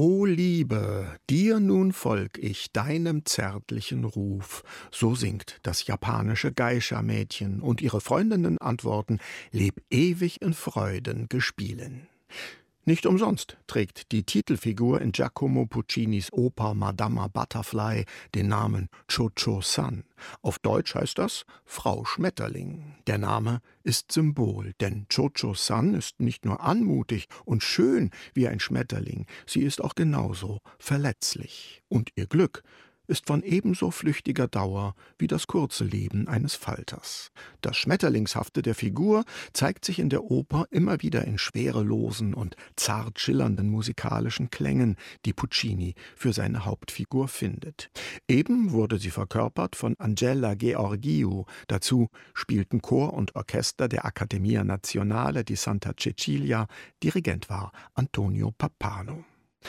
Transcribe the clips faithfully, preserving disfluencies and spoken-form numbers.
O Liebe, dir nun folg ich, deinem zärtlichen Ruf. So singt das japanische Geisha-Mädchen, und ihre Freundinnen antworten: Leb ewig in Freuden gespielen. Nicht umsonst trägt die Titelfigur in Giacomo Puccinis Oper Madama Butterfly den Namen Cho-Cho-San. Auf Deutsch heißt das Frau Schmetterling. Der Name ist Symbol, denn Cho-Cho-San ist nicht nur anmutig und schön wie ein Schmetterling, sie ist auch genauso verletzlich. Und ihr Glück ist von ebenso flüchtiger Dauer wie das kurze Leben eines Falters. Das Schmetterlingshafte der Figur zeigt sich in der Oper immer wieder in schwerelosen und zart schillernden musikalischen Klängen, die Puccini für seine Hauptfigur findet. Eben wurde sie verkörpert von Angela Gheorghiu. Dazu spielten Chor und Orchester der Accademia Nazionale di Santa Cecilia. Dirigent war Antonio Pappano.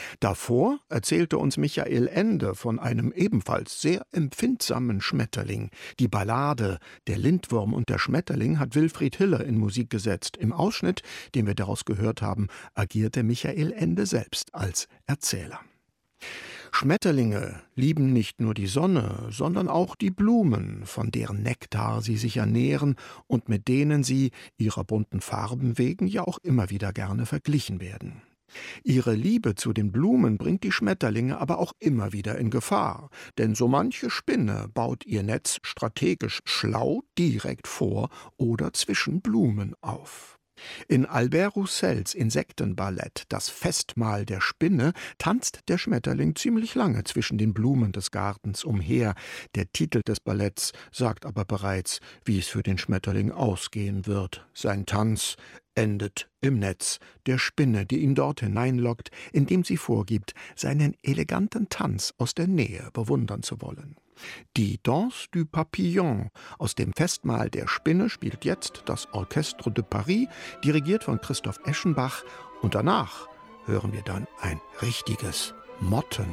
Davor erzählte uns Michael Ende von einem ebenfalls sehr empfindsamen Schmetterling. Die Ballade »Der Lindwurm und der Schmetterling« hat Wilfried Hiller in Musik gesetzt. Im Ausschnitt, den wir daraus gehört haben, agierte Michael Ende selbst als Erzähler. Schmetterlinge lieben nicht nur die Sonne, sondern auch die Blumen, von deren Nektar sie sich ernähren und mit denen sie ihrer bunten Farben wegen ja auch immer wieder gerne verglichen werden. Ihre Liebe zu den Blumen bringt die Schmetterlinge aber auch immer wieder in Gefahr, denn so manche Spinne baut ihr Netz strategisch schlau direkt vor oder zwischen Blumen auf. In Albert Roussels Insektenballett »Das Festmahl der Spinne« tanzt der Schmetterling ziemlich lange zwischen den Blumen des Gartens umher. Der Titel des Balletts sagt aber bereits, wie es für den Schmetterling ausgehen wird. Sein Tanz endet im Netz der Spinne, die ihn dort hineinlockt, indem sie vorgibt, seinen eleganten Tanz aus der Nähe bewundern zu wollen. Die Danse du Papillon aus dem Festmahl der Spinne spielt jetzt das Orchestre de Paris, dirigiert von Christoph Eschenbach, und danach hören wir dann ein richtiges Motten.